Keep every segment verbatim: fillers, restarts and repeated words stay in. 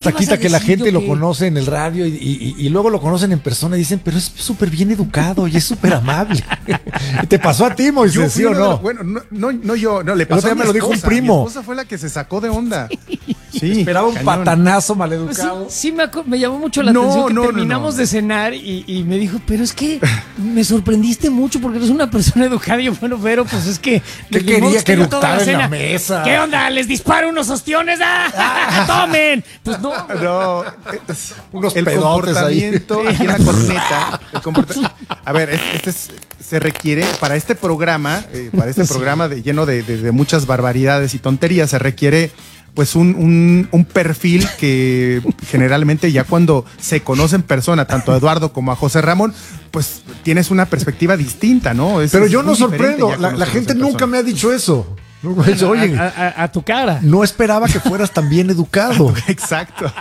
Taquita, que la gente lo que... conoce en el radio y, y, y luego lo conocen en persona y dicen, pero es súper bien educado y es súper amable. ¿Te pasó a ti, Moisés, sí o no? Los, bueno, no, no, no yo, no, le pasó a mi me lo dijo un esposa. primo. Mi esposa fue la que se sacó de onda. Sí, esperaba un cañón. Patanazo maleducado. Pues sí, sí me, me llamó mucho la no, atención que no, terminamos no, no. de cenar y, y me dijo, pero es que me sorprendiste mucho porque eres una persona educada. Y yo, bueno, pero pues es que... ¿Qué quería que eructara en la mesa? ¿Qué onda? ¿Les disparo unos ostiones? ¡Ah! ¡Tomen! Pues no. No, unos el comportamiento ahí. Aquí en la corneta. El comporta- A ver, este es, se requiere para este programa, eh, para este sí. programa de, lleno de, de, de muchas barbaridades y tonterías, se requiere pues un, un, un perfil que generalmente ya cuando se conoce en persona, tanto a Eduardo como a José Ramón, pues tienes una perspectiva distinta, ¿no? Es, Pero es yo no sorprendo, la, la gente nunca persona. me ha dicho eso. No, pues, oye, a, a, a tu cara. No esperaba que fueras tan bien educado. Exacto.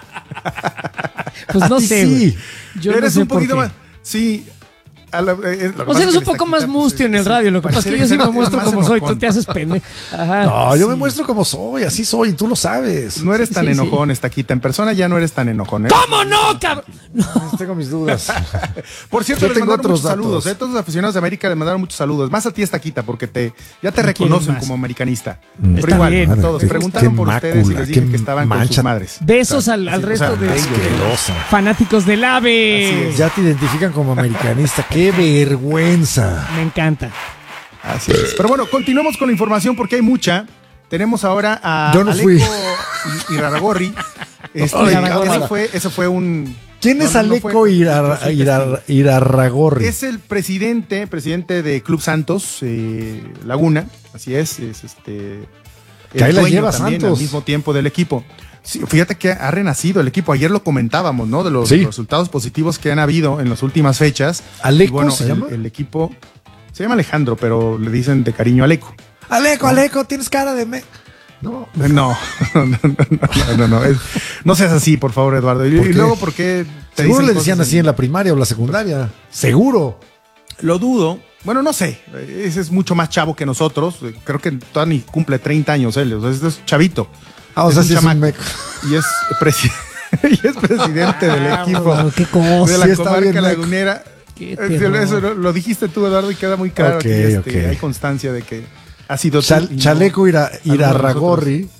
Pues no sé. Sí. Yo Eres no sé un poquito más. Sí. A la, eh, o sea, eres un poco más mustio en el radio. Lo que pasa es que yo sí me muestro como soy. Tú te haces pende. Ajá. No, yo sí. me muestro como soy. Así soy. Y tú lo sabes. No eres tan sí, enojón, sí. Taquita. En persona ya no eres tan enojón. ¿eh? ¿Cómo no, cabrón? No. Tengo mis dudas. Por cierto, yo les mandaron muchos datos. saludos. ¿eh? Todos los aficionados de América les mandaron muchos saludos. Más a ti, Taquita, porque te ya te reconocen como americanista. Mm. Pero igual, bien. Madre, todos qué, preguntaron qué por mácula, ustedes y les dije que estaban mancha. con sus madres. Besos al, al resto o sea, de este, fanáticos del AVE. Ya te identifican como americanista. Qué vergüenza. Me encanta. Así es. Pero bueno, continuamos con la información porque hay mucha. Tenemos ahora a Yo no Aleco fui. y, y Raragorri. Este, Ay, eso, fue, eso fue un... ¿Quién es no, Aleco no Irar, Irar, Irarragorri? Es el presidente, presidente de Club Santos, eh, Laguna. Así es, es este... Que ahí la lleva también, Santos. Al mismo tiempo del equipo. Sí, fíjate que ha renacido el equipo. Ayer lo comentábamos, ¿no? De los, sí. resultados positivos que han habido en las últimas fechas. ¿Aleco bueno, se el, llama? El equipo se llama Alejandro, pero le dicen de cariño Aleco. Aleco, ¿no? Aleco, tienes cara de me... No, no, no, no, no, no, no, es, no seas así, por favor, Eduardo. Y, y luego, ¿por qué te Seguro le decían así en la primaria o la secundaria. Seguro. Lo dudo. Bueno, no sé. Ese es mucho más chavo que nosotros. Creo que todavía ni cumple treinta años él. O sea, es chavito. Ah, o es sea, un sí chamaco. es un y, es presi y es presidente del ah, equipo bueno, qué cosa. de la sí comarca lagunera. Eso lo, lo dijiste tú, Eduardo, y queda muy claro. Okay, que este, okay. hay constancia de que ha sido Chal, Chaleco Ira, Irarragorri.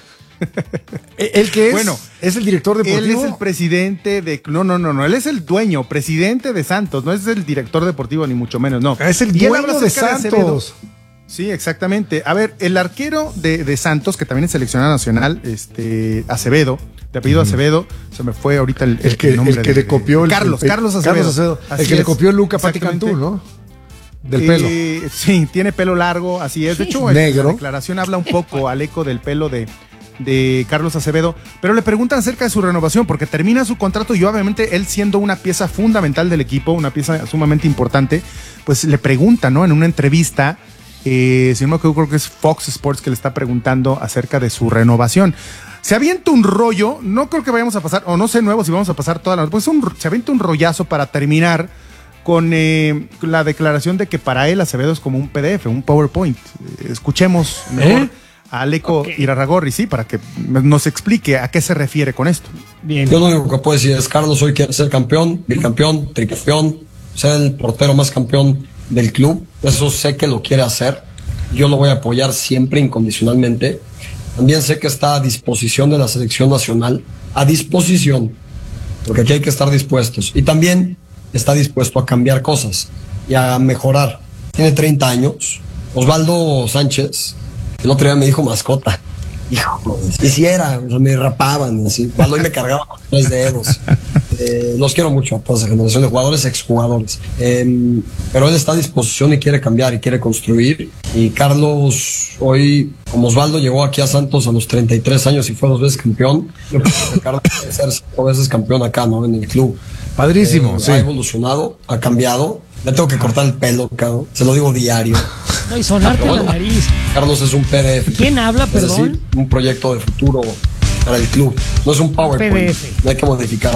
¿El que es? Bueno, ¿es el director deportivo? Él es el presidente de... No, no, no, no. Él es el dueño, presidente de Santos. No es el director deportivo, ni mucho menos, no. Es el dueño de Santos. De sí, exactamente. A ver, el arquero de, de Santos, que también es seleccionado nacional, este, Acevedo, de apellido mm. Acevedo, se me fue ahorita el, el, que, el nombre. El que de, le copió... El, Carlos, el, Carlos Acevedo. Carlos Acevedo. El que es. le copió Luca Pati Cantú, ¿no? Del eh, pelo. Sí, tiene pelo largo, así es. De hecho, negro. La declaración habla un poco al eco del pelo de... de Carlos Acevedo, pero le preguntan acerca de su renovación porque termina su contrato y obviamente él siendo una pieza fundamental del equipo, una pieza sumamente importante, pues le preguntan, ¿no? En una entrevista, eh, si no me equivoco, creo que es Fox Sports que le está preguntando acerca de su renovación. Se avienta un rollo, no creo que vayamos a pasar, o no sé nuevo si vamos a pasar toda la... Pues un, se avienta un rollazo para terminar con eh, la declaración de que para él Acevedo es como un P D F, un PowerPoint. Eh, escuchemos mejor. ¿Eh? A Aleco okay. Irarragorri, sí, para que nos explique a qué se refiere con esto. Bien. Yo lo único que puedo decir es, Carlos, hoy quiere ser campeón, bicampeón, tricampeón, ser el portero más campeón del club. Eso sé que lo quiere hacer. Yo lo voy a apoyar siempre, incondicionalmente. También sé que está a disposición de la selección nacional, a disposición, porque aquí hay que estar dispuestos. Y también está dispuesto a cambiar cosas y a mejorar. Tiene treinta años. Osvaldo Sánchez, el otro día me dijo mascota. Hijo, y si era, o sea, me rapaban, así. Cuando hoy me cargaban con tres dedos. Eh, los quiero mucho a toda esa generación de jugadores, exjugadores. Eh, pero él está a disposición y quiere cambiar y quiere construir. Y Carlos, hoy, como Osvaldo llegó aquí a Santos a los treinta y tres años y fue dos veces campeón, yo creo que Carlos puede ser cinco veces campeón acá, ¿no? En el club. Padrísimo, eh, sí. Ha evolucionado, ha cambiado. Le tengo que cortar el pelo, cabrón. Se lo digo diario. No, y sonarte bueno, la nariz. Carlos es un P D F. ¿Quién habla, es perdón? decir, un proyecto de futuro para el club. No es un PowerPoint. P D F. No hay que modificar.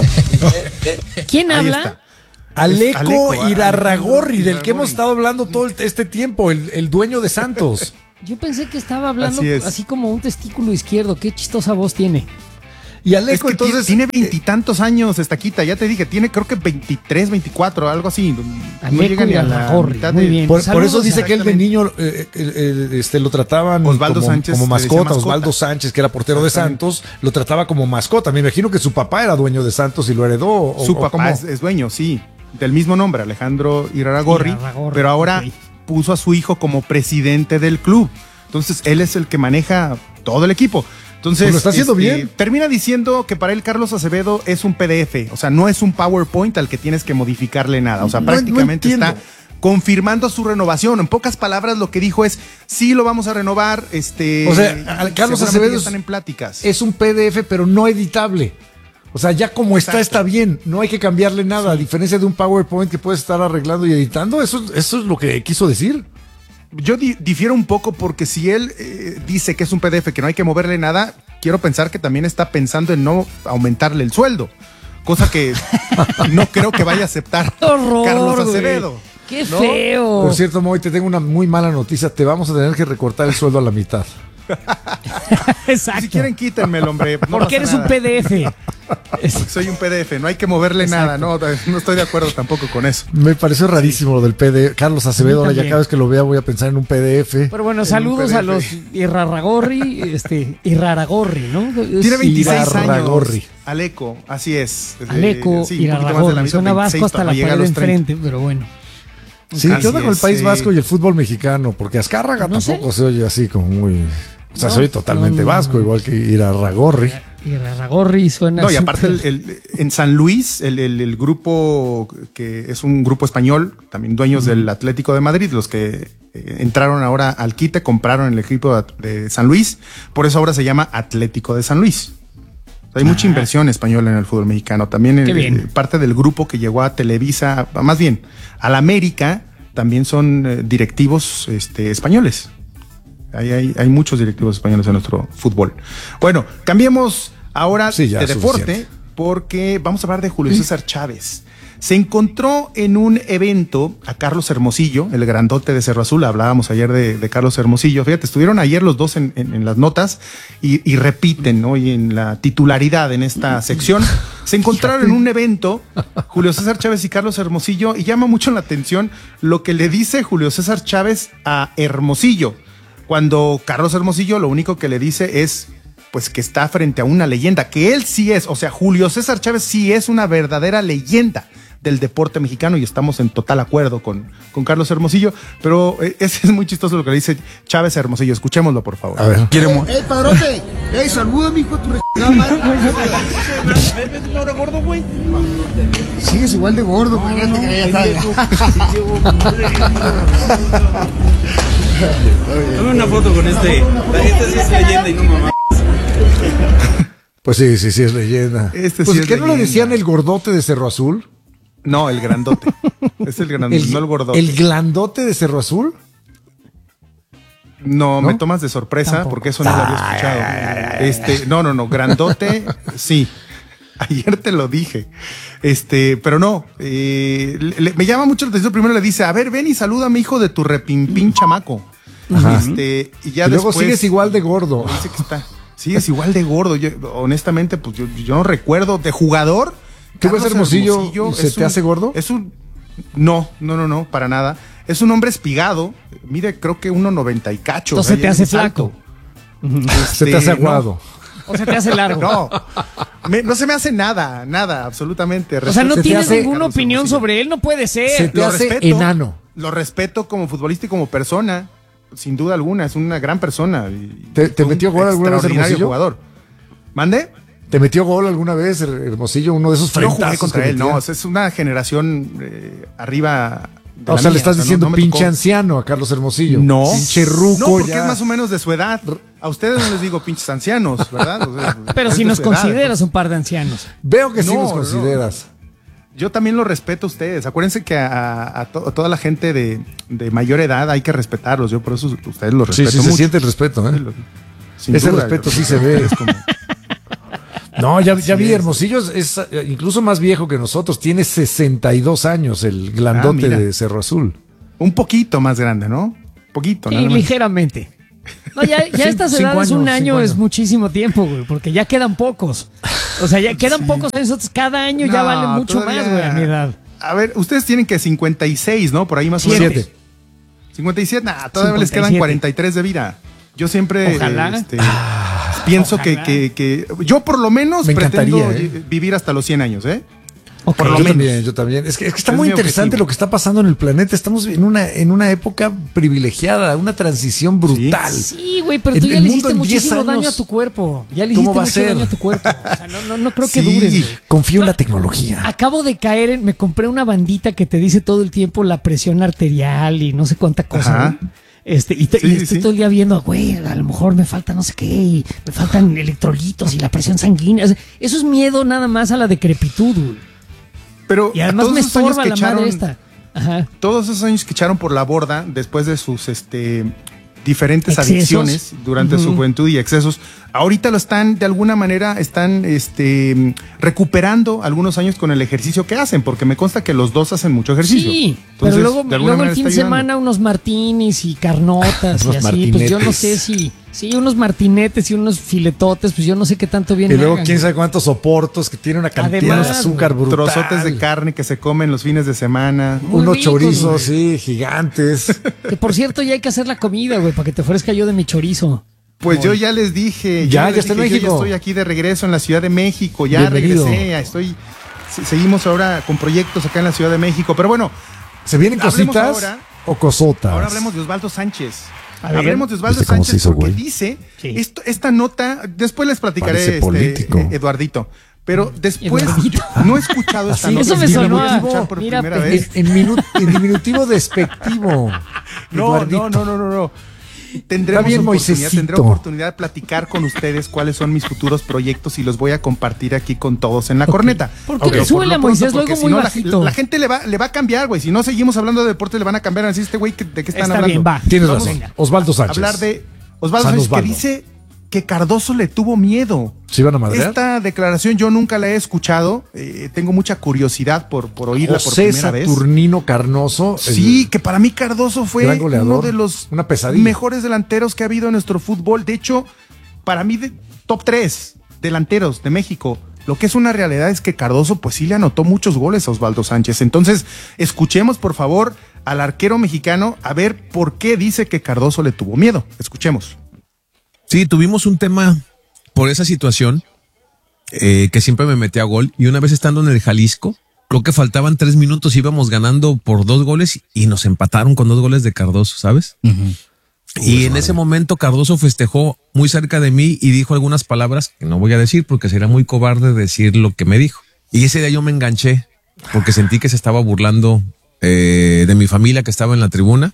¿Quién habla? Aleco, Aleco Irarragorri, del Irarragorri. que hemos estado hablando todo este tiempo, el, el dueño de Santos. Yo pensé que estaba hablando así, así como un testículo izquierdo. Qué chistosa voz tiene. Y Es Aleco, que entonces. tiene veintitantos años, Estaquita, ya te dije, tiene creo que veintitrés, veinticuatro, algo así. No Aleco llega ni y a la Almagorri, mitad muy de- bien. Por, por Saludos, eso dice que él de exactamente. niño eh, eh, eh, este, lo trataban Osvaldo como, Sánchez como le decía mascota, mascota. Osvaldo Sánchez, que era portero de Exactamente. Santos, lo trataba como mascota. Me imagino que su papá era dueño de Santos y lo heredó. O, Su o papá cómo. es, es dueño, sí, del mismo nombre, Alejandro Irarrágorri, Irarrágorri, pero ahora ok. puso a su hijo como presidente del club. Entonces, él es el que maneja todo el equipo. Entonces, Pues lo está haciendo bien. Termina diciendo que para él Carlos Acevedo es un P D F, o sea, no es un PowerPoint al que tienes que modificarle nada. O sea, No- no prácticamente entiendo. está confirmando su renovación. En pocas palabras, lo que dijo es, sí lo vamos a renovar. Este, O sea, y Carlos seguramente Acevedo ya es- están en pláticas. Es un P D F, pero no editable. O sea, ya como está, Exacto. está bien. No hay que cambiarle nada. A diferencia de un PowerPoint que puedes estar arreglando y editando. Eso, eso es lo que quiso decir. Yo di- difiero un poco porque si él eh, dice que es un P D F, que no hay que moverle nada, quiero pensar que también está pensando en no aumentarle el sueldo. Cosa que no creo que vaya a aceptar ¡Qué horror, Carlos güey! Acevedo. ¡Qué ¿no? feo! Por cierto, Moy, te tengo una muy mala noticia. Te vamos a tener que recortar el sueldo a la mitad. Exacto. Si quieren, quítenmelo, hombre. no Porque pasa eres un nada. P D F. Es- Soy un P D F, no hay que moverle Exacto. nada. No, no estoy de acuerdo tampoco con eso. Me pareció rarísimo lo del P D F. Carlos Acevedo, ahora ya también. cada vez que lo vea voy a pensar en un P D F. Pero bueno, En un saludos P D F. a los Irarrágorri, este, Irarrágorri, ¿no? Es- Tiene veintiséis Irarrágorri. años. Aleco, así es. Aleco, Eh, sí, un poquito más de la Irarrágorri. mitad, Suena vasco veintiséis, hasta la no llega a pared de los treinta. enfrente, pero bueno. Sí, Así ¿qué onda con el es, País sí. Vasco y el fútbol mexicano? Porque Azcárraga No sé. tampoco se oye así como muy... O sea, No, se oye totalmente no, no, vasco, no. igual que Irarrágorri. Irarrágorri suena. No, y aparte, súper- el, el- en San Luis, el, el- el grupo que es un grupo español, también dueños del Atlético de Madrid, los que eh, entraron ahora al quite, compraron el equipo de, de San Luis, por eso ahora se llama Atlético de San Luis. O sea, hay mucha inversión española en el fútbol mexicano. También Qué eh, bien. parte del grupo que llegó a Televisa, más bien, al América, también son eh, directivos este, españoles. Hay, hay, hay muchos directivos españoles en nuestro fútbol. Bueno, cambiemos ahora Sí, ya, de deporte suficiente. porque vamos a hablar de Julio César Chávez. Se encontró en un evento a Carlos Hermosillo, el grandote de Cerro Azul. Hablábamos ayer de, de Carlos Hermosillo. Fíjate, estuvieron ayer los dos en, en- en las notas y, y repiten hoy en la titularidad en esta sección. Se encontraron en un evento Julio César Chávez y Carlos Hermosillo y llama mucho la atención lo que le dice Julio César Chávez a Hermosillo. Cuando Carlos Hermosillo lo único que le dice es pues que está frente a una leyenda, que él sí es, o sea, Julio César Chávez sí es una verdadera leyenda del deporte mexicano y estamos en total acuerdo con, con Carlos Hermosillo, pero eh, ese es muy chistoso lo que le dice Chávez a Hermosillo. Escuchémoslo, por favor. A ver. ¡Ey, ey, padrote! ¡Ey, saluda, mijo, tu re***ada madre! ¿Ves ahora gordo, güey? Sigues igual de gordo, güey. No, no, Dame una foto con este. La gente sí es leyenda y no mamá. Pues sí, sí, sí, es leyenda. Este pues sí es ¿qué no le leyenda. decían el gordote de Cerro Azul? No, el grandote. Es el grandote, no el gordote. ¿El glandote de Cerro Azul? No, ¿No? me tomas de sorpresa Tampoco. porque eso no lo había escuchado. Este, no, no, no, grandote, sí. Ayer te lo dije. Este, pero no. eh, le- me llama mucho la atención. Primero le dice, a ver, ven y salúdame, hijo de tu repimpín chamaco. Ajá. Este, y ya y luego después sigues igual de gordo. dice que está. Sigues igual de gordo. Yo, honestamente, pues yo, yo no recuerdo. De jugador. ¿Tú ves Carlos Hermosillo y se es te hace gordo? Es un. No, no, no, no, para nada. Es un hombre espigado. Mide, creo que uno noventa y cacho. Entonces o sea, te ya hace es alto. Se te Este, hace aguado. O se te hace largo. No, me- no se me hace nada, nada, absolutamente. O sea, no Se te tienes hace- ninguna Carlos opinión Hermosillo. sobre él, no puede Se ser. te Lo hace respeto, enano. Lo respeto como futbolista y como persona, sin duda alguna. Es una gran persona. y- ¿Te- te un metió gol alguna vez extraordinario Hermosillo? jugador. ¿Mande? ¿Te metió gol alguna vez, Hermosillo? Uno de esos No frentazos jugué contra que él, metía? no. Es una generación eh, arriba. de O la sea, mía, le estás no- diciendo no me pinche tocó. anciano a Carlos Hermosillo. No. Pinche ruco No, porque ya. es más o menos de su edad. A ustedes no les digo pinches ancianos, ¿verdad? O sea, Pero es si de nos su edad. consideras un par de ancianos. Veo que sí No, nos no. consideras. Yo también lo respeto a ustedes. Acuérdense que a, a to- a toda la gente de, de mayor edad hay que respetarlos. Yo por eso ustedes los Sí, respeto sí, mucho. se siente el respeto, ¿eh? Sin Ese duda, respeto yo- sí se ve. es como- No, ya, ya Así vi, es. Hermosillo es, es, eh, incluso más viejo que nosotros. Tiene sesenta y dos años, el glandote Ah, mira. de Cerro Azul. un poquito más grande, ¿no? Poquito, Sí, nada más. ligeramente. No, ya, ya a estas Cinco edades años, un año cinco es años. muchísimo tiempo, güey, porque ya quedan pocos. O sea, ya quedan pocos años, entonces cada año ya No, vale mucho todavía- más, güey, a mi edad. A ver, ustedes tienen que cincuenta y seis, ¿no? Por ahí más o menos. Siete. cincuenta y siete, nah, todavía les quedan cincuenta y siete. cuarenta y tres de vida. Yo siempre Ojalá. eh, este, pienso que, ojalá. que, que yo por lo menos Me pretendo encantaría, ¿eh? vivir hasta los cien años, ¿eh? Ok. Por lo Yo menos. también, yo también. Es que, es que está Es muy mi interesante objetivo. lo que está pasando en el planeta. Estamos en una, en una época privilegiada, una transición brutal. Sí, güey, pero El- tú ya el le mundo hiciste en diez muchísimo daño a años, tu cuerpo. Ya le ¿cómo hiciste va a mucho ser? daño a tu cuerpo. O sea, no, no, no creo que Sí. dures, güey. Confío en la tecnología. Acabo de caer en, me compré una bandita que te dice todo el tiempo la presión arterial y no sé cuánta cosa. Ajá. ¿no? Este, y, te- Sí, y sí, estoy sí. todo el día viendo, güey, a lo mejor me falta no sé qué, y me faltan electrolitos y la presión sanguínea. O sea, eso es miedo nada más a la decrepitud, güey. Pero Y a además todos me esos años estorba que la echaron, madre esta. Ajá. todos esos años que echaron por la borda después de sus este diferentes Excesos. adicciones durante su Ujú. juventud y excesos, ahorita lo están de alguna manera están este recuperando algunos años con el ejercicio que hacen, porque me consta que los dos hacen mucho ejercicio. Sí, Entonces, pero luego, de alguna luego el manera fin de está ayudando. semana unos martinis y carnotas y Unos así, pues yo no martinetes. sé si, sí, unos martinetes y unos filetotes, pues yo no sé qué tanto bien Y me luego hagan, quién güey. sabe cuántos soportos que tiene una cantidad Además, de azúcar brutal. Trozotes de carne que se comen los fines de semana. Muy Unos ricos, chorizos, güey. sí, gigantes. Que por cierto ya hay que hacer la comida, güey, para que te ofrezca yo de mi chorizo. Pues yo ya les dije, Ya, yo ya les está en dije, yo México. ya estoy aquí de regreso en la Ciudad de México, ya Bienvenido. regresé, ya estoy, se- seguimos ahora con proyectos acá en la Ciudad de México, pero bueno, ¿Se vienen Hablemos cositas ahora- o cosotas? ahora hablemos de Osvaldo Sánchez. A ver. Hablemos de Osvaldo ¿Viste cómo se Sánchez hizo, porque güey? dice, Sí. esto, esta nota, después les platicaré, Parece este, político. eh, Eduardito, pero después Eduardito. yo no he escuchado esta Así, nota. eso me sí, la sonó voy a a- escuchar por mira, primera pe- vez. En, en minu- en diminutivo despectivo. No, Eduardito. no, no, no, no, no. Tendremos Está bien, oportunidad, Moisésito. tendré oportunidad de platicar con ustedes cuáles son mis futuros proyectos y los voy a compartir aquí con todos en la corneta. ¿Por qué Pero no súbele lo a Moisés pronto, luego porque muy si no, la- bajito? La, gente le va, le va a cambiar, güey. Si no seguimos hablando de deporte, le van a cambiar así este güey que- de qué están Está hablando. bien, va. Tienes Vamos razón. a Osvaldo Sánchez. hablar de Osvaldo San Sánchez, Osvaldo. que dice que Cardoso le tuvo miedo. ¿Se iban a madrear? Esta declaración yo nunca la he escuchado. eh, tengo mucha curiosidad por, por oírla por José primera vez. Saturnino Carnoso. el- Sí, que para mí Cardoso fue gran goleador, uno de los una pesadilla. mejores delanteros que ha habido en nuestro fútbol. De hecho, para mí, de, top tres delanteros de México. Lo que es una realidad es que Cardoso, pues sí le anotó muchos goles a Osvaldo Sánchez. Entonces, escuchemos por favor al arquero mexicano a ver por qué dice que Cardoso le tuvo miedo. Escuchemos. Sí, tuvimos un tema por esa situación eh, que siempre me metí a gol y una vez estando en el Jalisco, creo que faltaban tres minutos, íbamos ganando por dos goles y nos empataron con dos goles de Cardoso, ¿sabes? Y en ese momento Cardoso festejó muy cerca de mí y dijo algunas palabras que no voy a decir porque sería muy cobarde decir lo que me dijo. Y ese día yo me enganché porque sentí que se estaba burlando eh, de mi familia que estaba en la tribuna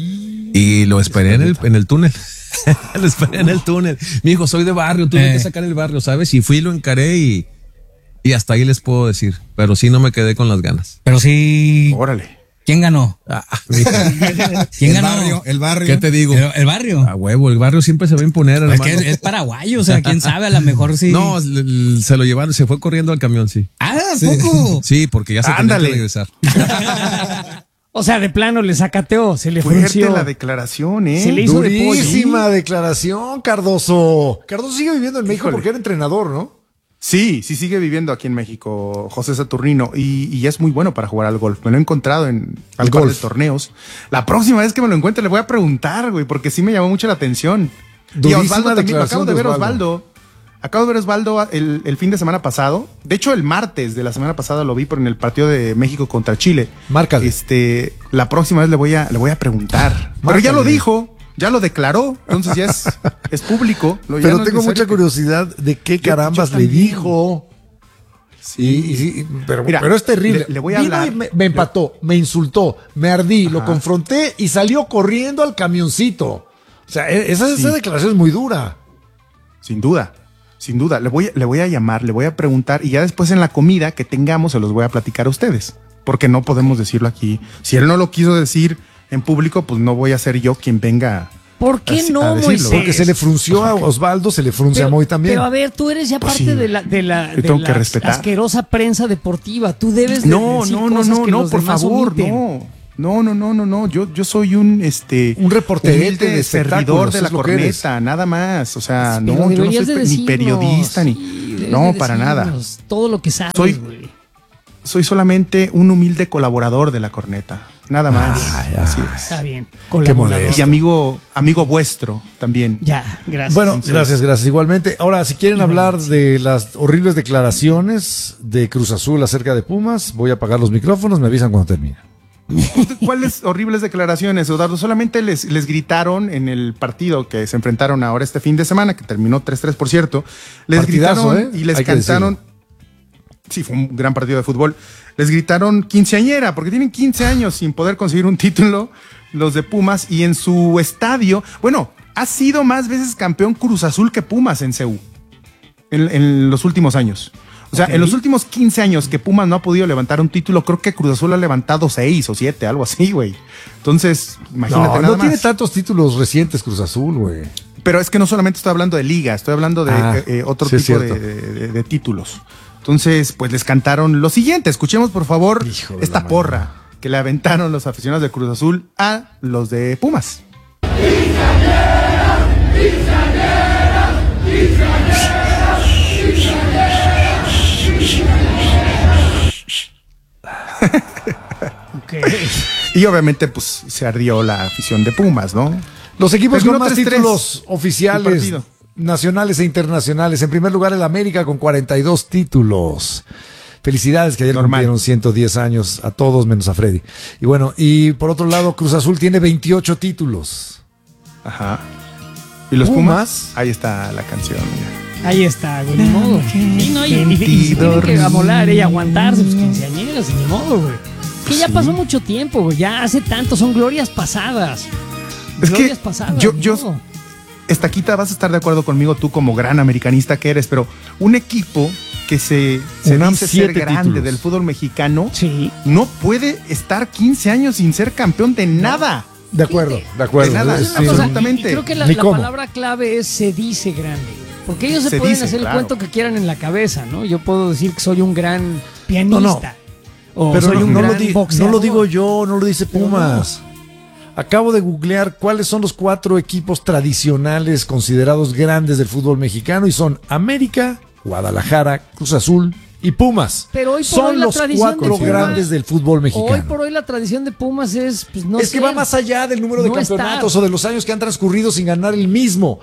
y lo esperé en el, en el túnel. Lo esperé en el túnel. Mi hijo, soy de barrio, tuve Eh. que sacar el barrio, ¿sabes? Y fui y lo encaré y, y hasta ahí les puedo decir. Pero sí no me quedé con las ganas. Pero sí. Órale. ¿Quién ganó? Ah, ¿Quién el ganó? barrio, el barrio. ¿Qué te digo? El, el barrio. A huevo, el barrio siempre se va a imponer, Es hermano. que es, es paraguayo, o sea, quién sabe, a lo mejor sí. No, l- l- se lo llevaron, se fue corriendo al camión, sí. Ah, poco. Sí, porque ya se tenía Ándale. que regresar. O sea, de plano le sacateó, se le Fuerte frunció. la declaración, ¿eh? Se le hizo de pollo. Durísima declaración, Cardoso. Cardoso sigue viviendo en México Híjole. porque era entrenador, ¿no? Sí, sí sigue viviendo aquí en México, José Saturnino, y, y es muy bueno para jugar al golf. Me lo he encontrado en Al un par de golf. torneos. La próxima vez que me lo encuentre le voy a preguntar, güey, porque sí me llamó mucho la atención. Y a Durísima Osvaldo también, lo acabo declaración de de ver Osvaldo. Osvaldo. Acabo de ver Osvaldo el, el fin de semana pasado. De hecho, el martes de la semana pasada lo vi por en el partido de México contra Chile. Márcale. Este, la próxima vez le voy a, le voy a preguntar. Pero ya lo Márcale. dijo, ya lo declaró, entonces ya es, es público. Lo- ya Pero no es tengo necesario mucha que- curiosidad de qué Yo- carambas yo le también. dijo. Sí, y sí, pero, Mira, pero es terrible. le- le voy a Vino hablar. y me, me empató, me insultó, me ardí, lo Ajá. confronté y salió corriendo al camioncito. O sea, e- esa, esa Sí. declaración es muy dura. Sin duda, sin duda. Le voy, le voy a llamar, le voy a preguntar y ya después en la comida que tengamos se los voy a platicar a ustedes. Porque no podemos decirlo aquí. Si él no lo quiso decir en público, pues no voy a ser yo quien venga. ¿Por qué a- no, a decirlo. Moisés? Porque se le frunció a Osvaldo, se le fruncia a Moy también. Pero a ver, tú eres ya Pues parte sí, de la, de la, yo de tengo la que respetar. asquerosa prensa deportiva. Tú debes de No, decir no, no, cosas no, que no, los por demás favor, omiten. no. No, no, no, no, no. Yo, yo soy un este un reporterete humilde de servidor de la es lo que eres. corneta, nada más. O sea, Pero no, yo no deberías soy de ni decirnos, periodista ni. sí, debes No, de para nada. decirnos todo lo que sabes, Soy- güey. Soy solamente un humilde colaborador de la corneta. Nada más. Ay, Así ay. es. Está bien. Qué Colaborador. modesto. Y amigo, amigo vuestro también. Ya, gracias. Bueno, Entonces- gracias, gracias. Igualmente, ahora, si quieren hablar de las horribles declaraciones de Cruz Azul acerca de Pumas, voy a apagar los micrófonos, me avisan cuando termine. ¿Cuáles horribles declaraciones, Eduardo? Solamente les, les gritaron en el partido que se enfrentaron ahora este fin de semana, que terminó tres tres, por cierto. Les Partidazo, gritaron ¿eh? y les Hay que cantaron. Sí, fue un gran partido de fútbol. Les gritaron quinceañera, porque tienen quince años sin poder conseguir un título, los de Pumas, y en su estadio, bueno, ha sido más veces campeón Cruz Azul que Pumas en C U en, en los últimos años. O sea, Ok. en los últimos quince años que Pumas no ha podido levantar un título, creo que Cruz Azul ha levantado seis o siete, algo así, güey. Entonces, imagínate No, nada no tiene más. tantos títulos recientes Cruz Azul, güey. Pero es que no solamente estoy hablando de liga, estoy hablando de Ah, eh, eh, otro sí es tipo de, cierto. de- de- de títulos. Entonces, pues les cantaron lo siguiente. Escuchemos, por favor, Hijo de esta la porra que le aventaron los aficionados de Cruz Azul a los de Pumas. Ok. Y obviamente, pues se ardió la afición de Pumas, ¿no? Los equipos Terminó con más tres tres títulos el oficiales, partido. nacionales e internacionales. En primer lugar, el América con cuarenta y dos títulos. Felicidades, que ayer Normal. cumplieron ciento diez años a todos menos a Freddy. Y bueno, y por otro lado, Cruz Azul tiene veintiocho títulos. Ajá. ¿Y los Pumas? Pumas? Ahí está la canción. mira. Ahí está, güey, ni modo. Sí, no, y, y, y se tienen que amolar y aguantarse, pues quinceañeras, y ni modo, güey. Que ya pasó mucho tiempo, güey. Ya hace tanto, son glorias pasadas. Es que glorias pasadas. yo- ni yo- modo. Estaquita, vas a estar de acuerdo conmigo tú como gran americanista que eres, pero un equipo que se, se UNAM, dice ser siete grande títulos. del fútbol mexicano Sí. no puede estar quince años sin ser campeón de nada. De acuerdo, de acuerdo. De nada, Sí, Es una sí. cosa, absolutamente. y- y creo que la, Ni la cómo. palabra clave es se dice grande. Porque ellos se, Se pueden dice, hacer claro. el cuento que quieran en la cabeza, ¿no? Yo puedo decir que soy un gran pianista. No, no. O Pero soy no, un no lo gran di- boxeador. no lo digo yo, no lo dice Pumas. Acabo de googlear cuáles son los cuatro equipos tradicionales considerados grandes del fútbol mexicano y son América, Guadalajara, Cruz Azul y Pumas. Pero hoy por son hoy la los tradición cuatro de Pumas- grandes del fútbol mexicano. Hoy por hoy la tradición de Pumas es, pues, no es que sé, va más allá del número de no campeonatos estar. o de los años que han transcurrido sin ganar el mismo.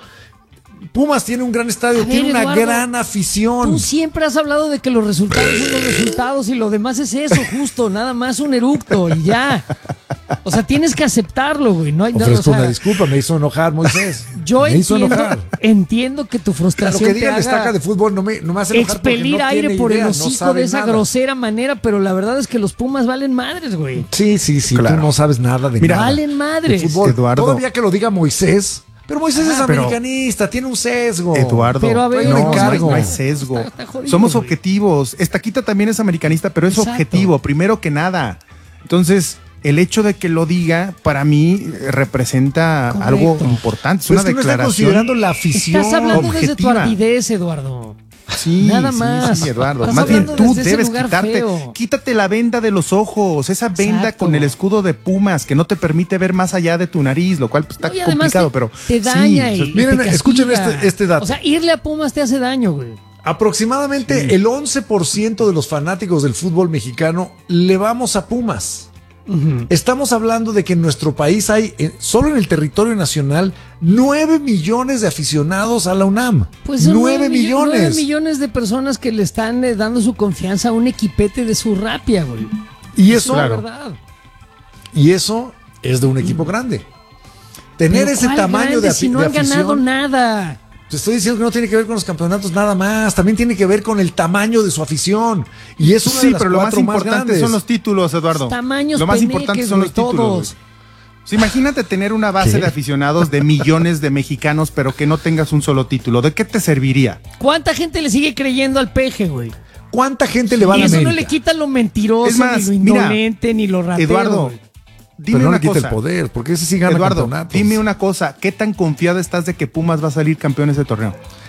Pumas tiene un gran estadio, A ver, tiene una Eduardo, gran afición. Tú siempre has hablado de que los resultados son los resultados y lo demás es eso, justo, nada más un eructo y ya. O sea, tienes que aceptarlo, güey. No hay nada. Ofrezco O sea, una disculpa, me hizo enojar Moisés. yo me hizo entiendo, enojar. entiendo que tu Lo frustración que te diga el haga estaca de fútbol no me, no me hace enojar porque expelir no aire tiene por idea, el no hocico sabe de esa nada. grosera manera, pero la verdad es que los Pumas valen madres, güey. Sí, sí, sí, Claro. tú no sabes nada de Mira, nada. Valen madres. De fútbol. Eduardo. Todavía que lo diga Moisés, pero Moisés Ah, es pero- americanista, tiene un sesgo. Eduardo, Pero a ver, no, no, no, hay, cargo. no hay sesgo. Está- está jodido, Somos güey. objetivos. Estaquita también es americanista, pero es Exacto. objetivo, primero que nada. Entonces, el hecho de que lo diga, para mí, eh, representa Correcto. algo importante. Es Pero una es que no está declaración. considerando la afición. Estás hablando desde tu objetiva. ardidez, Eduardo. Sí, Nada sí, más. sí, Eduardo. Estás Más bien hablando tú desde ese debes lugar quitarte, feo. quítate la venda de los ojos, esa venda Exacto. con el escudo de Pumas que no te permite ver más allá de tu nariz, lo cual pues, está No, y además complicado, te, pero te sí, daña o sea, y, y miren, te escuchen castiga. este- este dato. O sea, irle a Pumas te hace daño, güey. Aproximadamente el once por ciento de los fanáticos del fútbol mexicano le vamos a Pumas. Estamos hablando de que en nuestro país hay, eh, solo en el territorio nacional, nueve millones de aficionados a la UNAM. Pues son nueve millo- millones. nueve millones de personas que le están eh, dando su confianza a un equipete de su rapia, güey. Y Eso eso, es la verdad. y eso es de un equipo grande. Tener Pero ese ¿cuál tamaño grande de, si afi- no de han ganado afición. nada. Te estoy diciendo que no tiene que ver con los campeonatos nada más, también tiene que ver con el tamaño de su afición. Y es una de sí, las pero lo más cuatro más importante grandes. son los títulos, Eduardo. Tamaños lo más peneques, importante son los güey, títulos. todos. güey. Sí, imagínate tener una base ¿Qué? de aficionados de millones de mexicanos, pero que no tengas un solo título. ¿De qué te serviría? ¿Cuánta gente le sigue creyendo al peje, güey? ¿Cuánta gente le va a Y la eso no América? le quita lo mentiroso, Es más, ni lo mira, indolente, ni lo ratero. Eduardo, güey. dime Pero no una le quita cosa. el poder, porque ese sí gana Eduardo, campeonatos. dime una cosa. ¿Qué tan confiado estás de que Pumas va a salir campeón ese torneo?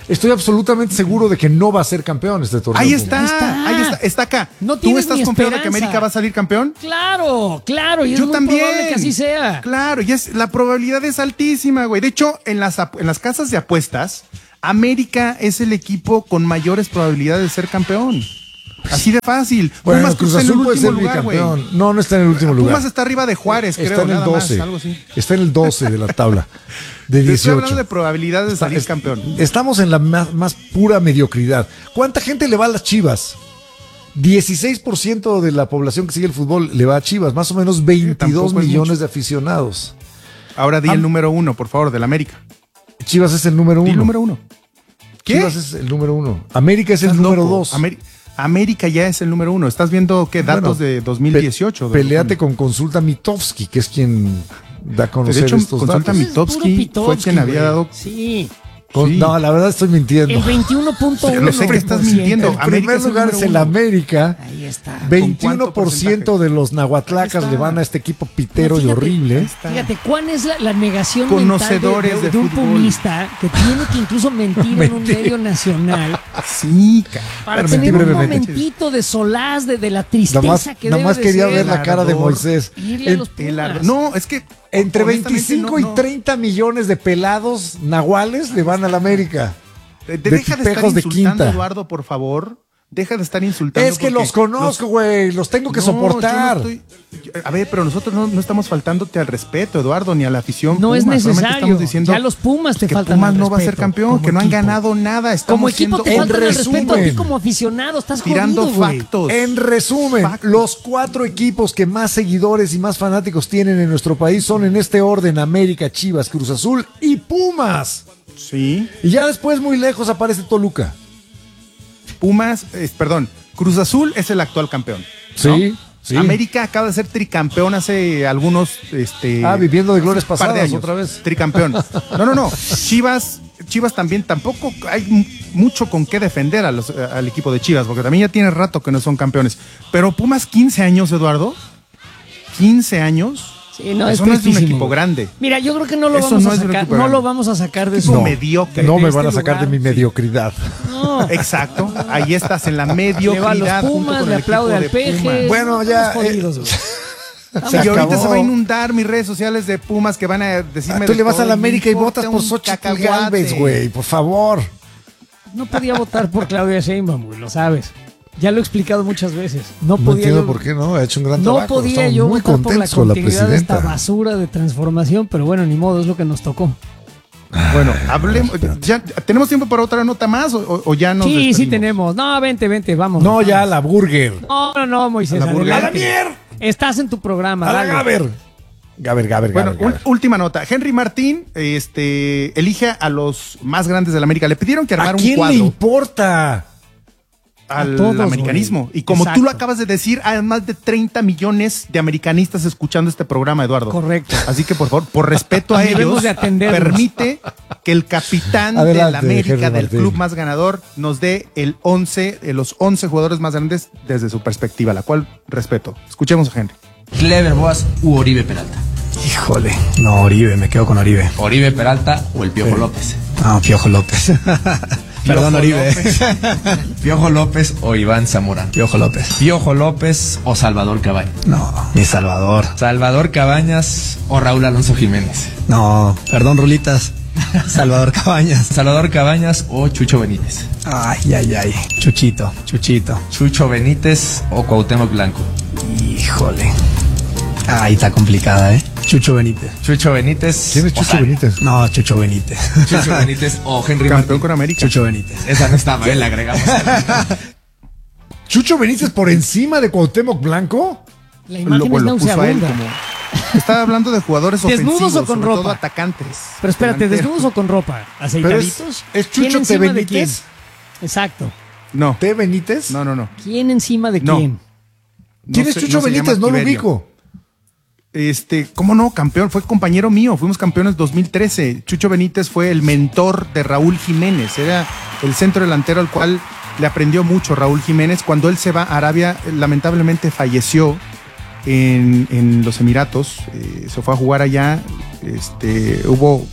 estoy absolutamente seguro de que no va a ser campeón este torneo. Ahí está, Ahí está. ahí está, está acá. No ¿Tú tienes estás ni confiado de que esperanza. América va a salir campeón? Claro, claro, y es Yo muy también. probable que así sea. Claro, y es, la probabilidad es altísima, güey. De hecho, en las, ap- en las casas de apuestas, América es el equipo con mayores probabilidades de ser campeón. Así de fácil. Bueno, Pumas Cruz está en el Azul puede último ser lugar, güey. bicampeón. No, no está en el último lugar. Pumas está arriba de Juárez, Está creo, en el nada más, doce. algo así. Está en el doce de la tabla. De Te estoy hablando dieciocho. de probabilidades de salir Es- campeón. Estamos en la más, más pura mediocridad. ¿Cuánta gente le va a las Chivas? dieciséis por ciento de la población que sigue el fútbol le va a Chivas, más o menos veintidós tampoco es millones mucho. de aficionados. Ahora di Am- el número uno, por favor, del América. Chivas es el número Di uno. el número uno. ¿Qué? Chivas es el número uno. América es el Estás número loco. dos. Ameri- América ya es el número uno. ¿Estás viendo qué datos Bueno, de dos mil dieciocho? Pe- peleate con Consulta Mitofsky, que es quien da a conocer De hecho, estos Consulta datos. Mitofsky Puro fue quien había güey. dado. Sí. Con- sí. No, la verdad estoy mintiendo. El veintiuno punto uno. Yo lo sé que estás mintiendo. En América primer es el lugar número es el uno. América. Ahí está. veintiuno por ciento de los nahuatlacas Ahí está. le van a este equipo pitero y Fíjate, horrible. Fíjate, ¿cuán es la, la negación Conocedores mental de, de- de de un fútbol. pumista que tiene que incluso mentir en un Mentir. medio nacional Sí, cara. para Mentí tener un brevemente. momentito de solaz de, de la tristeza Nada más, que nada debe más de quería ser ver la cara de Narrador. Moisés. irle a En- los El Pumas. ar- no, es que entre honestamente, veinticinco no, no. y treinta millones de pelados nahuales le van a la América. De- de deja de estar tipejos de insultando, quinta. Eduardo, por favor. Deja de estar insultando. Es que porque los conozco, güey. Los tengo que No, yo no soportar. estoy- yo- a ver, pero nosotros no, no estamos faltándote al respeto, Eduardo, ni a la afición. No es Pumas. Solamente necesario. estamos diciendo Ya los Pumas te que faltan Pumas al no va a ser respeto, campeón, como que no han equipo. ganado nada. Estamos Como equipo te siendo- en faltan el respeto a ti resumen. como aficionado. Estás tirando jodido, güey. factos. En resumen, Factos. los cuatro equipos que más seguidores y más fanáticos tienen en nuestro país son en este orden: América, Chivas, Cruz Azul y Pumas. Sí. Y ya después, muy lejos, aparece Toluca. Pumas, eh, perdón, Cruz Azul es el actual campeón. Sí, ¿no? sí. América acaba de ser tricampeón hace algunos. Este, Ah, viviendo de glorias par de pasadas años. otra vez. Tricampeón. No, no, no. Chivas, Chivas también tampoco hay m- mucho con qué defender a los- al equipo de Chivas, porque también ya tiene rato que no son campeones. Pero Pumas, quince años, Eduardo. quince años. Sí, no, Eso es no es de un tristísimo, equipo güey. grande. Mira, yo creo que no lo Eso vamos no a es de un sacar. equipo No grande. lo vamos a sacar de Equipo su. mediocre. No de me este van a sacar lugar. de mi mediocridad. No. Exacto. Ahí estás en la Le va a mediocridad. los junto Pumas, con le el aplaude al equipo de Peje. Pumas. Bueno, ya, Estamos jodidos, güey. Sí, y ahorita acabó. se va a inundar mis redes sociales de Pumas que van a decirme. Ah, tú de le vas todo, a la me América y importa votas por un Xochitl cacahuate. Gálvez, güey, por favor. No podía votar por Claudia Sheinbaum, güey, lo sabes. Ya lo he explicado muchas veces. No No podía entiendo yo, por qué no, ha hecho un gran no trabajo. podía Estamos yo muy votar por la contentos con la continuidad de esta presidenta. basura de transformación, pero bueno, ni modo, es lo que nos tocó. Bueno, hablemos. Ya, ¿tenemos tiempo para otra nota más o, o- o ya nos Sí, sí despedimos? tenemos. No, vente, vente, vamos. No, ya la burger. No, no, no, Moisés. A la burger. adelante. ¡A la mier! Estás en tu programa. A la dale. Gaber. Gaber, Gaber, Bueno, Gaber, un- Gaber. última nota. Henry Martín este, elige a los más grandes de la América. Le pidieron que ¿A armara un quién le cuadro importa? al A todos, americanismo. güey. Y como tú Exacto. lo acabas de decir, hay más de treinta millones de americanistas escuchando este programa, Eduardo. Correcto. Así que, por favor, por respeto a Debemos ellos, de atenderlos. permite que el capitán de Adelante, la América, Henry del Martín. club más ganador, nos dé el once, eh, los once jugadores más grandes desde su perspectiva, la cual respeto. Escuchemos a Henry. Clever Boas u Oribe Peralta. Híjole, no, Oribe, me quedo con Oribe. Oribe Peralta o el Piojo López. No, Piojo López. Perdón, Oribe. López. Piojo López o Iván Zamorano. Piojo López. Piojo López o Salvador Cabañas. No, mi Salvador. Salvador Cabañas o Raúl Alonso Jiménez. No, perdón, Rulitas. Salvador Cabañas. Salvador Cabañas o Chucho Benítez. Ay, ay, ay. Chuchito, Chuchito. Chucho Benítez o Cuauhtémoc Blanco. Híjole. Ay, está complicada, ¿eh? Chucho Benítez. Chucho Benítez. ¿Quién es o Chucho Sal- Benítez? No, Chucho Benítez. Chucho Benítez o Henry Campeón Martín. con América. Chucho Benítez. Esa no está mal, le agregamos. ¿Chucho Benítez por encima de Cuauhtémoc Blanco? La imagen es lo puso a él nauseabunda. como. Estaba hablando de jugadores ¿Desnudos ofensivos, o con sobre todo ropa? atacantes. Pero espérate, delanteros. ¿desnudos o con ropa? Pero es, ¿Aceitaditos? ¿es ¿Quién Chucho T. encima de Benítez? quién? Exacto. No, ¿T. Benítez? no, no, no. ¿Quién encima de No. quién? ¿Quién No es se- Chucho no se Benítez? llama No lo Tiberio. ubico. Este, ¿cómo no? Campeón, fue compañero mío, fuimos campeones dos mil trece. Chucho Benítez fue el mentor de Raúl Jiménez, era el centro delantero al cual le aprendió mucho Raúl Jiménez. Cuando él se va a Arabia, lamentablemente falleció en, en los Emiratos, eh, se fue a jugar allá, este, hubo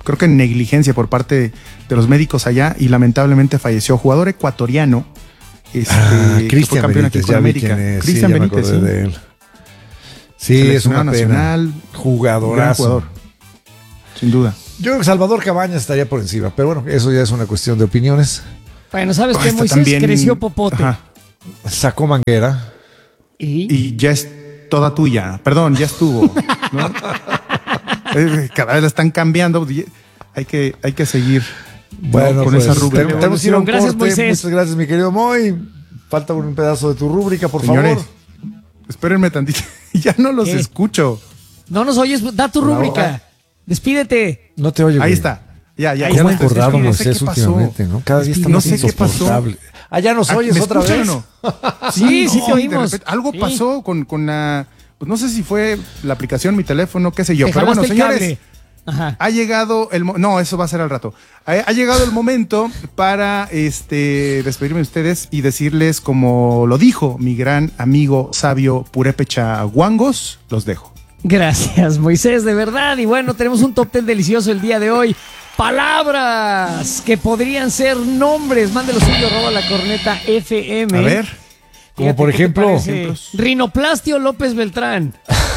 creo que negligencia por parte de los médicos allá y lamentablemente falleció. Jugador ecuatoriano. Este, Ah, que Cristian fue campeón aquí Benítez, con ya vi América. quién es, sí, Cristian ya me Benítez, acordé sí. de él. Sí, es una Seleccionado pena. nacional, Jugadorazo. gran jugador. Sin duda. Yo creo que Salvador Cabañas estaría por encima, pero bueno, eso ya es una cuestión de opiniones. Bueno, ¿sabes Ah, qué? está Moisés también- creció popote. Ajá. Sacó manguera. ¿Y? Y ya es toda tuya. Perdón, ya estuvo. ¿no? Eh, Cada vez la están cambiando. Hay que, hay que seguir. Bueno, ¿no? con pues, esa rúbrica. ten- tenemos que ir a un Gracias, corte. Moisés. Muchas gracias, mi querido Moy. Falta un pedazo de tu rúbrica, por Señores, favor. espérenme tantito. Ya no los ¿Qué? escucho. No nos oyes, da tu Por favor. rúbrica. Despídete. No te oye, Ahí güey. está. Ya, ya, ¿Cómo ya me acordado, despedí. Moisés, No sé qué pasó. últimamente, ¿no? Cada día está No más sé qué pasó. insoportable. Ah, ¿ya nos Ah, oyes ¿me otra escuchan vez? o no? Sí, sí te de oímos. repente, algo Sí. pasó con, con la. Pues no sé si fue la aplicación, mi teléfono, qué sé yo. Te Pero bueno, jalaste el señores. cable. Ajá. Ha llegado el mo- no, eso va a ser al rato. Ha, ha llegado el momento para este despedirme de ustedes y decirles, como lo dijo mi gran amigo sabio Purépecha Guangos, los dejo. Gracias, Moisés, de verdad. Y bueno, tenemos un top ten delicioso el día de hoy. Palabras que podrían ser nombres. Mándelo suyo, arroba la corneta F M. A ver. Como Fíjate, por ¿qué te ejemplo. parece? Ejemplos. Rinoplastio López Beltrán.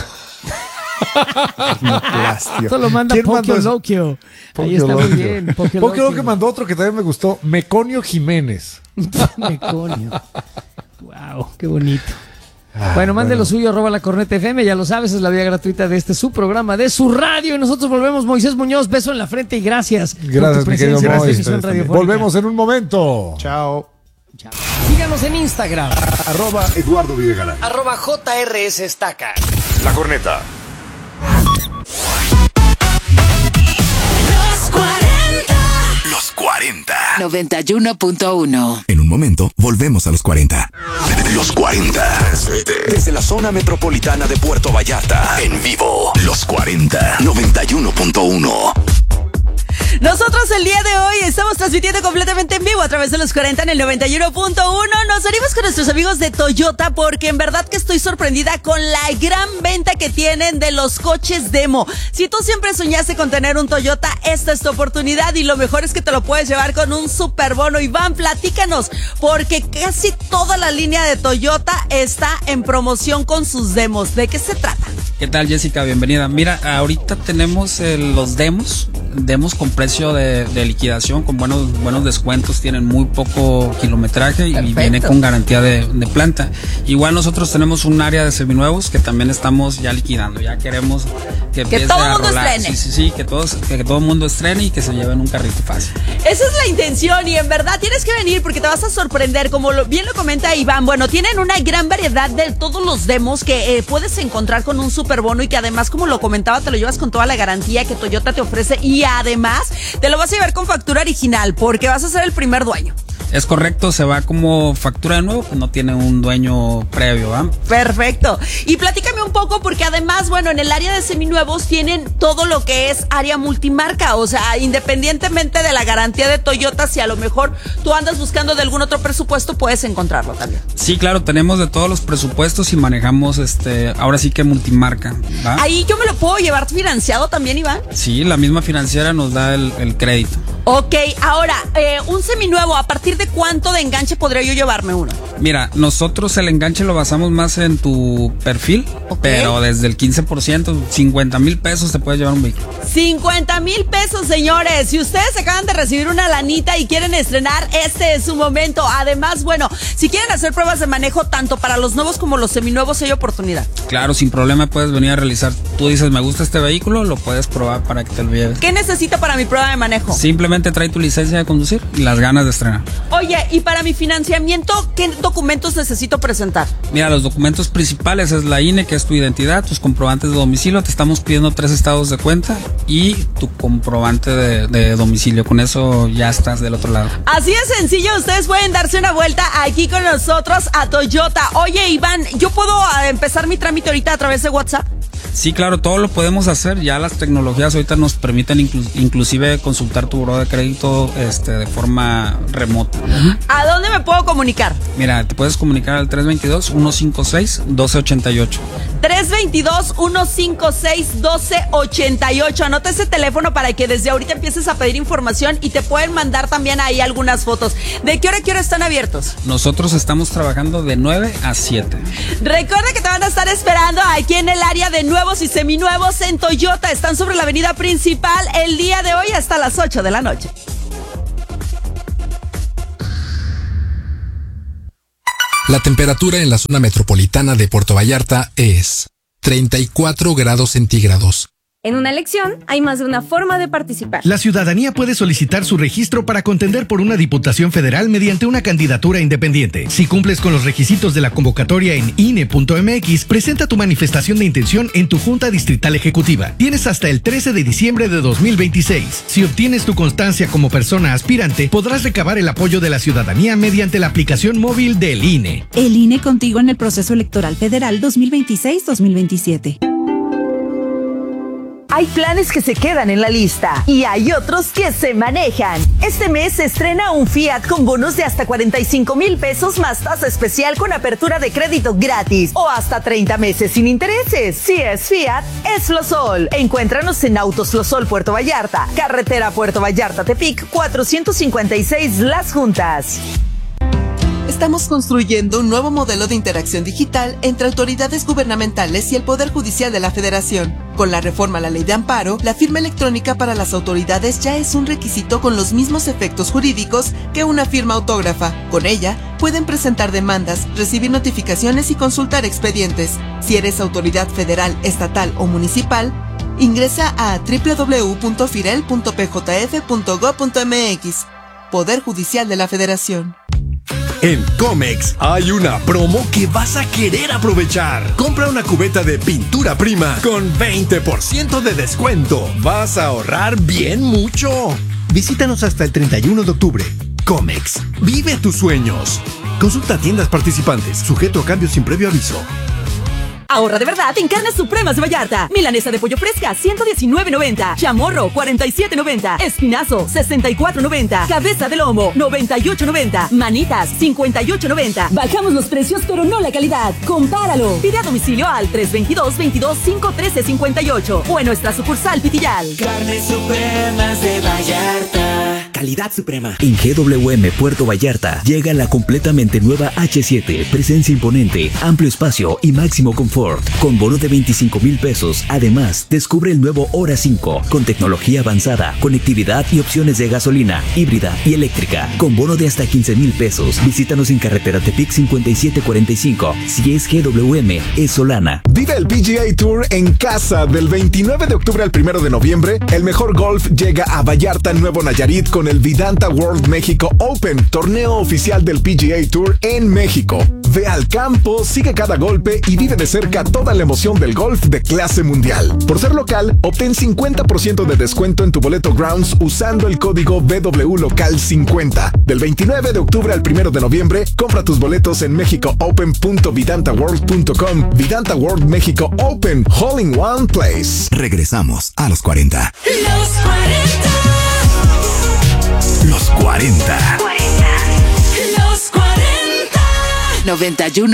Plastio. Esto lo manda ¿Quién mandó Pokio eso? Loquio. Ahí Pokio está muy Loquio. bien. Pokio Pokio Loquio. que mandó otro que también me gustó. Meconio Jiménez. Meconio. Wow, qué bonito. Bueno, mande lo suyo, arroba la corneta F M, ya lo sabes, es la vía gratuita de este su programa, de su radio, y nosotros volvemos. Moisés Muñoz, beso en la frente y gracias. por tu Gracias, mi querido presencia en esta Moy. emisión radiofónica. Volvemos en un momento. Chao. Síganos en Instagram, Arroba Eduardo Videgaray. arroba J R S Estaca. La corneta. Los cuarenta. Los cuarenta. noventa y uno punto uno. En un momento, volvemos a los cuarenta. Los cuarenta. Desde la zona metropolitana de Puerto Vallarta. En vivo. Los cuarenta. noventa y uno punto uno. Nosotros el día de hoy estamos transmitiendo completamente en vivo a través de los cuarenta en el noventa y uno punto uno. Nos venimos con nuestros amigos de Toyota porque en verdad que estoy sorprendida con la gran venta que tienen de los coches demo. Si tú siempre soñaste con tener un Toyota, esta es tu oportunidad y lo mejor es que te lo puedes llevar con un super bono. Iván, platícanos, porque casi toda la línea de Toyota está en promoción con sus demos. ¿De qué se trata? ¿Qué tal, Jessica? Bienvenida. Mira, ahorita tenemos eh, los demos, demos con precio de, de liquidación, con buenos buenos descuentos, tienen muy poco kilometraje y Perfecto. viene con garantía de, de planta. Igual nosotros tenemos un área de seminuevos que también estamos ya liquidando, ya queremos que, empiece todo a mundo rolar. estrene. Sí, sí, sí, que, todos, que todo el mundo estrene y que se lleven un carrito fácil. Esa es la intención y en verdad tienes que venir porque te vas a sorprender, como lo, bien lo comenta Iván. Bueno, tienen una gran variedad de todos los demos que eh, puedes encontrar con un super bono y que además, como lo comentaba, te lo llevas con toda la garantía que Toyota te ofrece y además te lo vas a llevar con factura original porque vas a ser el primer dueño. Es correcto, se va como factura de nuevo, pues no tiene un dueño previo, ¿va? Perfecto. Y platícame un poco porque además, bueno, en el área de seminuevos tienen todo lo que es área multimarca, o sea, independientemente de la garantía de Toyota, si a lo mejor tú andas buscando de algún otro presupuesto, puedes encontrarlo también. Sí, claro, tenemos de todos los presupuestos y manejamos este, ahora sí que multimarca, ¿va? Ahí yo me lo puedo llevar financiado también, Iván. Sí, la misma financiera nos da el, el crédito. Ok, ahora, eh, un seminuevo, ¿a partir de cuánto de enganche podría yo llevarme uno? Mira, nosotros el enganche lo basamos más en tu perfil, Ok. pero desde el quince por ciento, cincuenta mil pesos te puedes llevar un vehículo. cincuenta mil pesos, señores. Si ustedes acaban de recibir una lanita y quieren estrenar, este es su momento. Además, bueno, si quieren hacer pruebas de manejo tanto para los nuevos como los seminuevos, hay oportunidad. Claro, sin problema puedes venir a realizar. Tú dices, me gusta este vehículo, lo puedes probar para que te lo lleves. ¿Qué necesita para mi prueba de manejo? Simplemente trae tu licencia de conducir y las ganas de estrenar. Oye, y para mi financiamiento, ¿qué documentos necesito presentar? Mira, los documentos principales es la I N E, que es tu identidad, tus comprobantes de domicilio. Te estamos pidiendo tres estados de cuenta y tu comprobante de, de domicilio. Con eso ya estás del otro lado. Así de sencillo, ustedes pueden darse una vuelta aquí con nosotros a Toyota. Oye, Iván, ¿yo puedo eh, empezar mi trámite ahorita a través de WhatsApp? Sí, claro, todo lo podemos hacer. Ya las tecnologías ahorita nos permiten inclu- inclusive consultar tu buró de crédito este, de forma remota. ¿A dónde me puedo comunicar? Mira, te puedes comunicar al tres dos dos, uno cinco seis, uno dos ocho ocho. tres dos dos, uno cinco seis, uno dos ocho ocho. Anota ese teléfono para que desde ahorita empieces a pedir información y te pueden mandar también ahí algunas fotos. ¿De qué hora a qué hora están abiertos? Nosotros estamos trabajando de nueve a siete. Recuerda que te van a estar esperando aquí en el área de nuevos y seminuevos en Toyota. Están sobre la avenida principal el día de hoy hasta las ocho de la noche. La temperatura en la zona metropolitana de Puerto Vallarta es treinta y cuatro grados centígrados. En una elección hay más de una forma de participar. La ciudadanía puede solicitar su registro para contender por una diputación federal mediante una candidatura independiente. Si cumples con los requisitos de la convocatoria en I N E punto M X, presenta tu manifestación de intención en tu Junta Distrital Ejecutiva. Tienes hasta el trece de diciembre de dos mil veintiséis. Si obtienes tu constancia como persona aspirante, podrás recabar el apoyo de la ciudadanía mediante la aplicación móvil del I N E. El I N E contigo en el proceso electoral federal dos mil veintiséis dos mil veintisiete. Hay planes que se quedan en la lista y hay otros que se manejan. Este mes se estrena un Fiat con bonos de hasta cuarenta y cinco mil pesos más tasa especial con apertura de crédito gratis o hasta treinta meses sin intereses. Si es Fiat, es Losol. Encuéntranos en Autos Losol Puerto Vallarta, carretera Puerto Vallarta-Tepic cuatrocientos cincuenta y seis Las Juntas. Estamos construyendo un nuevo modelo de interacción digital entre autoridades gubernamentales y el Poder Judicial de la Federación. Con la reforma a la Ley de Amparo, la firma electrónica para las autoridades ya es un requisito con los mismos efectos jurídicos que una firma autógrafa. Con ella, pueden presentar demandas, recibir notificaciones y consultar expedientes. Si eres autoridad federal, estatal o municipal, ingresa a doble u doble u doble u punto firel punto p j f punto gob punto m x. Poder Judicial de la Federación. En Comex hay una promo que vas a querer aprovechar. Compra una cubeta de pintura prima con veinte por ciento de descuento. Vas a ahorrar bien mucho. Visítanos hasta el treinta y uno de octubre. Comex, vive tus sueños. Consulta tiendas participantes, sujeto a cambios sin previo aviso. Ahorra de verdad en Carnes Supremas de Vallarta. Milanesa de pollo fresca, ciento diecinueve noventa. Chamorro, cuarenta y siete noventa. Espinazo, sesenta y cuatro noventa. Cabeza de lomo, noventa y ocho noventa. Manitas, cincuenta y ocho noventa. Bajamos los precios, pero no la calidad. Compáralo. Pide a domicilio al tres dos dos, veintidós, cinco trece, cincuenta y ocho o en nuestra sucursal Pitillal. Carnes Supremas de Vallarta. Calidad suprema. En G W M Puerto Vallarta llega la completamente nueva H siete. Presencia imponente, amplio espacio y máximo confort. Con bono de veinticinco mil pesos. Además, descubre el nuevo Hora cinco con tecnología avanzada, conectividad y opciones de gasolina, híbrida y eléctrica. Con bono de hasta quince mil pesos. Visítanos en carretera Tepic cincuenta y siete cuarenta y cinco. Si es G W M, es Solana. Vive el P G A Tour en casa del veintinueve de octubre al primero de noviembre. El mejor golf llega a Vallarta, Nuevo Nayarit con el Vidanta World México Open, torneo oficial del P G A Tour en México. Ve al campo, sigue cada golpe y vive de cerca toda la emoción del golf de clase mundial. Por ser local, obtén cincuenta por ciento de descuento en tu boleto Grounds usando el código B W Local cincuenta. Del veintinueve de octubre al primero de noviembre, compra tus boletos en mexico open punto vidanta world punto com. Vidanta World México Open, All in One Place. Regresamos a los cuarenta. Los cuarenta. Los cuarenta. Los cuarenta. noventa y uno